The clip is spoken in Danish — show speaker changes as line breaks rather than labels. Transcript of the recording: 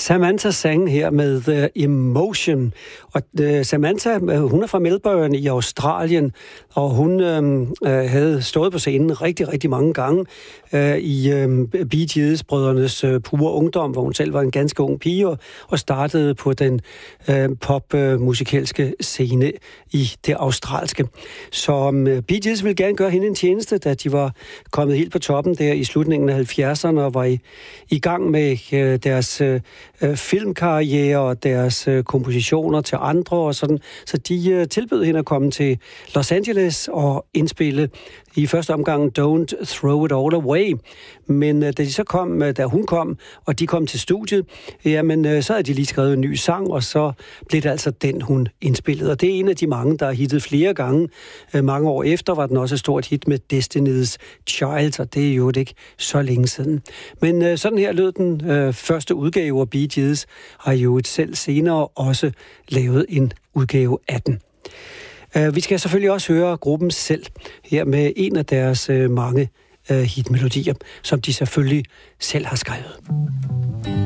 Samantha sang her med Emotion. Og Samantha, hun er fra Melbourne i Australien, og hun havde stået på scenen rigtig, rigtig mange gange i Bee Gees-brødrenes pure ungdom, hvor hun selv var en ganske ung pige og startede på den popmusikalske scene i det australske. Så Bee Gees ville gerne gøre hende en tjeneste, da de var kommet helt på toppen der i slutningen af 70'erne og var i gang med deres filmkarriere og deres kompositioner til andre og sådan. Så de tilbød hende at komme til Los Angeles og indspille i første omgang Don't Throw It All Away. Men da hun kom, og de kom til studiet, jamen så havde de lige skrevet en ny sang, og så blev det altså den, hun indspillede. Og det er en af de mange, der har hittet flere gange. Mange år efter var den også et stort hit med Destiny's Child, og det er jo ikke så længe siden. Men sådan her lød den første udgave af Bee Gees, har jo selv senere også lavet en udgave af den. Vi skal selvfølgelig også høre gruppen selv her med en af deres mange hitmelodier, som de selvfølgelig selv har skrevet.